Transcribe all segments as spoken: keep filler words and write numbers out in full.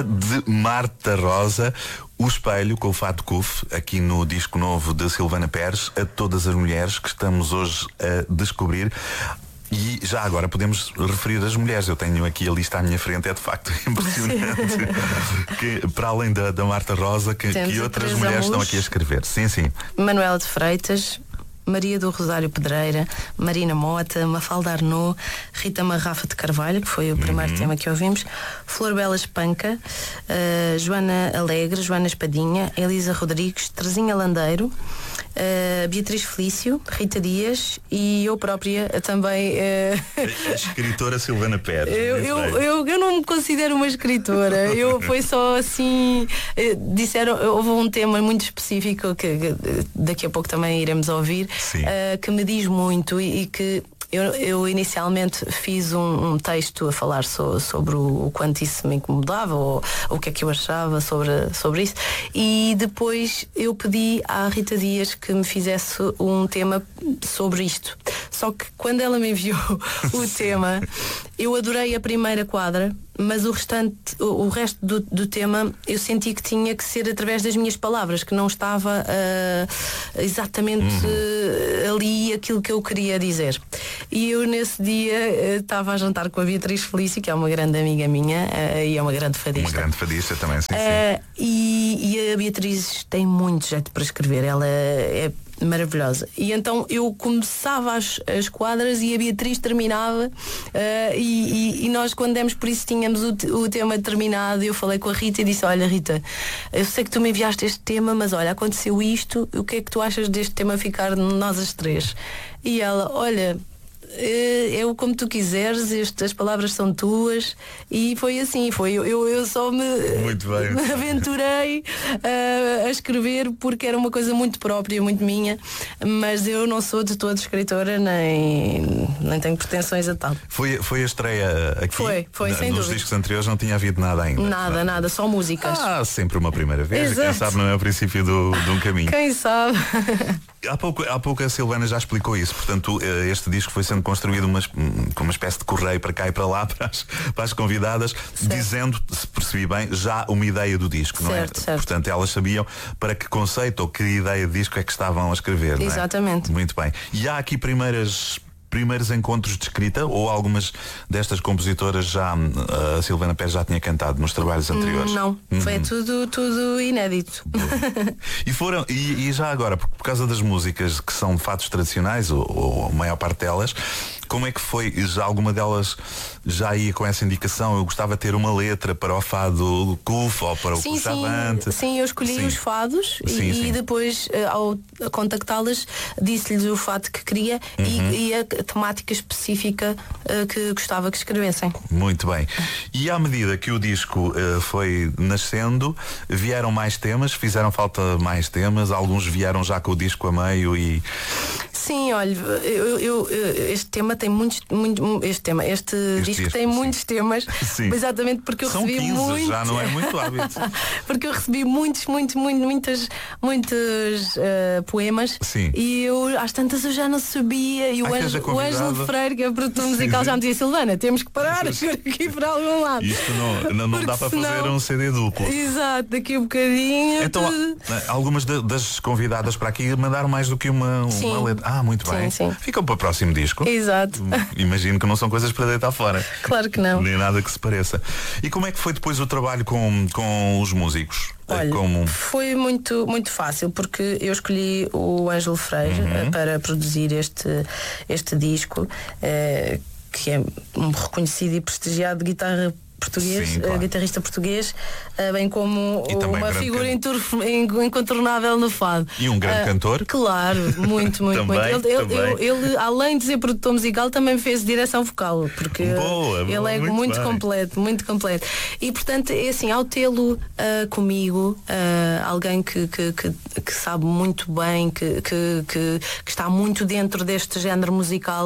Escrita de Marta Rosa. O Espelho, com o Fado Cuf, aqui no disco novo de Silvana Pérez, a todas as mulheres que estamos hoje a descobrir. E já agora podemos referir as mulheres. Eu tenho aqui a lista à minha frente, é de facto impressionante. Que, para além da, da Marta Rosa, que, que outras mulheres estão aqui a escrever. Sim, sim. Manuela de Freitas, Maria do Rosário Pedreira, Marina Mota, Mafalda Arnaud, Rita Marrafa de Carvalho, que foi o primeiro uhum. tema que ouvimos, Flor Bela Espanca, uh, Joana Alegre, Joana Espadinha, Elisa Rodrigues, Terezinha Landeiro, uh, Beatriz Felício, Rita Dias e eu própria também. Uh... A escritora Silvana Pérez. Eu, eu, eu, eu não me considero uma escritora. Eu foi só assim. Disseram, houve um tema muito específico que, que daqui a pouco também iremos ouvir. Uh, que me diz muito e, e que eu, eu inicialmente fiz um, um texto a falar so, sobre o, o quanto isso me incomodava ou, ou o que é que eu achava sobre, sobre isso, e depois eu pedi à Rita Dias que me fizesse um tema sobre isto. Só que quando ela me enviou o tema, eu adorei a primeira quadra, mas o restante, o, o resto do, do tema eu senti que tinha que ser através das minhas palavras, que não estava uh, exatamente uh, ali aquilo que eu queria dizer. E eu nesse dia estava uh, a jantar com a Beatriz Felício, que é uma grande amiga minha uh, e é uma grande fadista. Uma grande fadista também, sim, sim. Uh, e, e a Beatriz tem muito jeito para escrever, ela é maravilhosa. E então eu começava as, as quadras e a Beatriz terminava uh, e, e, e nós quando demos por isso tínhamos o, o tema terminado. Eu falei com a Rita e disse: olha Rita, eu sei que tu me enviaste este tema, mas olha, aconteceu isto, o que é que tu achas deste tema ficar nós as três? E ela: olha, eu como tu quiseres, estas palavras são tuas. E foi assim, foi, eu, eu só me, muito bem. me aventurei uh, a escrever porque era uma coisa muito própria, muito minha, mas eu não sou de toda escritora, nem, nem tenho pretensões a tal. Foi, foi a estreia aqui? Foi, foi, sem Nos dúvida. discos anteriores não tinha havido nada ainda? Nada, nada, só músicas. Ah, sempre uma primeira vez. Exato. Quem sabe não é o princípio do, de um caminho. Quem sabe? Há pouco, há pouco a Silvana já explicou isso. Portanto, este disco foi sendo construído uma, com uma espécie de correio para cá e para lá, para as, para as convidadas, certo, dizendo, se percebi bem, já uma ideia do disco, não certo, é? Certo. Portanto, elas sabiam para que conceito ou que ideia de disco é que estavam a escrever, não é? Exatamente. Muito bem. E há aqui primeiras... primeiros encontros de escrita, ou algumas destas compositoras já a Silvana Pérez já tinha cantado nos trabalhos anteriores? Não, uhum. Foi tudo, tudo inédito. E foram, e, e já agora, por, por causa das músicas que são fatos tradicionais, ou, ou a maior parte delas, como é que foi? Já alguma delas já ia com essa indicação? Eu gostava de ter uma letra para o fado Cuf ou para o sim, Chavante. Sim, sim, eu escolhi sim. os fados sim, e, sim. e depois, ao contactá-las, disse-lhes o fado que queria uhum. e, e a temática específica uh, que gostava que escrevessem. Muito bem. E à medida que o disco uh, foi nascendo, vieram mais temas, fizeram falta mais temas, alguns vieram já com o disco a meio e... Sim, olha, eu, eu, este tema tem muitos, muito, este tema, este, este disco, disco tem sim. muitos temas, sim. exatamente porque eu São recebi quinze, muito, já não é muito hábito. Porque eu recebi muitos, muitos, muitos, muitas, muitos uh, poemas sim. e eu às tantas eu já não sabia e o, Anjo, o Ângelo Freire, que é produtor musical, já me dizia: Silvana, temos que parar aqui para algum lado. Isto não, não, não dá para senão... fazer um C D duplo. Exato, daqui a um bocadinho. Então, tudo... algumas de, das convidadas para aqui mandaram mais do que uma, uma letra. Ah, muito bem. Sim, sim. Ficam para o próximo disco. Exato. Imagino que não são coisas para deitar fora. Claro que não. Nem nada que se pareça. E como é que foi depois o trabalho com, com os músicos? Olha, como... foi muito, muito fácil, porque eu escolhi o Ângelo Freire uhum. para produzir este, este disco, eh, que é um reconhecido e prestigiado de guitarra português, Sim, claro. guitarrista português, bem como uma figura can... incontornável no fado. E um grande uh, cantor? Claro, muito, muito, também, muito. Ele, também. Ele, ele, além de ser produtor musical, também fez direção vocal, porque boa, ele boa, é muito, muito bem. completo, muito completo. E portanto, é assim, ao tê-lo uh, comigo, uh, alguém que, que, que, que sabe muito bem, que, que, que, que está muito dentro deste género musical,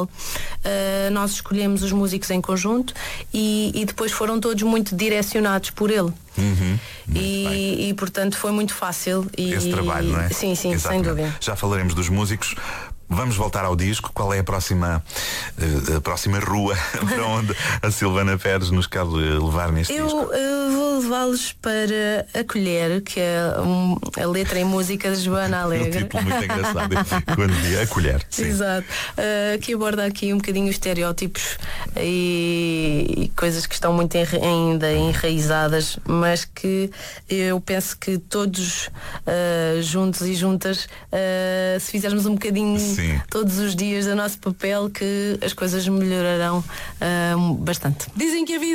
uh, nós escolhemos os músicos em conjunto e, e depois foram todos muito direcionados por ele. Uhum, e, e portanto foi muito fácil e, esse trabalho, não é? Sim, sim, Exatamente. sem dúvida. Já falaremos dos músicos. vamos voltar ao disco. Qual é a próxima, a próxima rua para onde a Silvana Pérez nos quer levar neste eu, disco? Eu vou levá-los para Acolher, que é um, a letra em música de Joana Alegre. Um título muito engraçado. Quando dia Acolher. Sim. Exato. Uh, que aborda aqui um bocadinho os estereótipos e, e coisas que estão muito enra ainda enraizadas, mas que eu penso que todos uh, juntos e juntas, uh, se fizermos um bocadinho Sim. todos os dias do nosso papel, que as coisas melhorarão uh, bastante. Dizem que a vida